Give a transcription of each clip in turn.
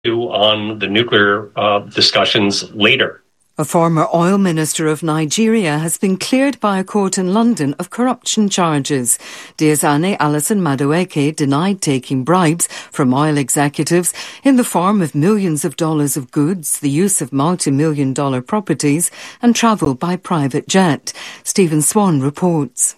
on the nuclear discussions later. A former oil minister of Nigeria has been cleared by a court in London of corruption charges. Diezani Alison Madueke denied taking bribes from oil executives in the form of millions of dollars of goods, the use of multi-million-dollar properties and travel by private jet. Stephen Swan reports.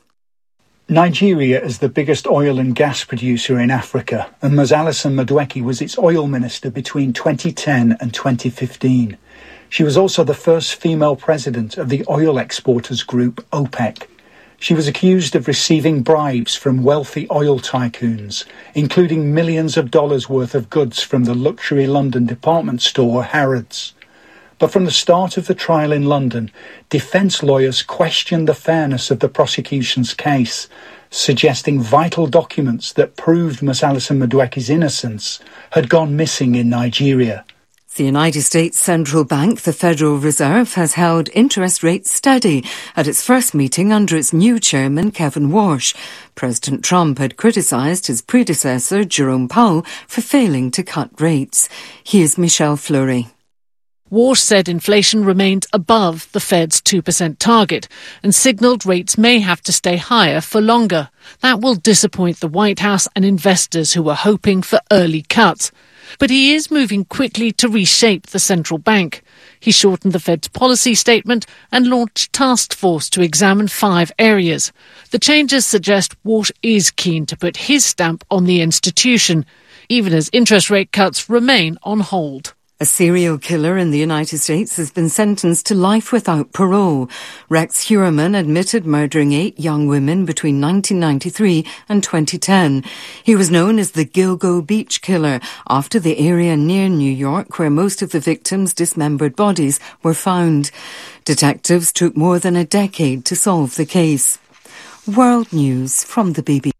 Nigeria is the biggest oil and gas producer in Africa, and Ms. Alison Madueke was its oil minister between 2010 and 2015. She was also the first female president of the oil exporters group OPEC. She was accused of receiving bribes from wealthy oil tycoons, including millions of dollars worth of goods from the luxury London department store Harrods. But from the start of the trial in London, defence lawyers questioned the fairness of the prosecution's case, suggesting vital documents that proved Ms. Alison Madueke's innocence had gone missing in Nigeria. The United States Central Bank, the Federal Reserve, has held interest rates steady at its first meeting under its new chairman, Kevin Warsh. President Trump had criticised his predecessor, Jerome Powell, for failing to cut rates. Here's Michelle Fleury. Warsh said inflation remained above the Fed's 2% target and signalled rates may have to stay higher for longer. That will disappoint the White House and investors who were hoping for early cuts. But he is moving quickly to reshape the central bank. He shortened the Fed's policy statement and launched a task force to examine 5 areas. The changes suggest Warsh is keen to put his stamp on the institution, even as interest rate cuts remain on hold. A serial killer in the United States has been sentenced to life without parole. Rex Heuermann admitted murdering 8 young women between 1993 and 2010. He was known as the Gilgo Beach Killer after the area near New York where most of the victims' dismembered bodies were found. Detectives took more than a decade to solve the case. World News from the BBC.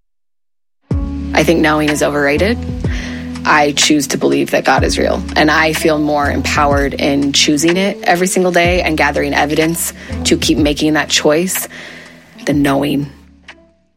I think knowing is overrated. I choose to believe that God is real, and I feel more empowered in choosing it every single day and gathering evidence to keep making that choice than knowing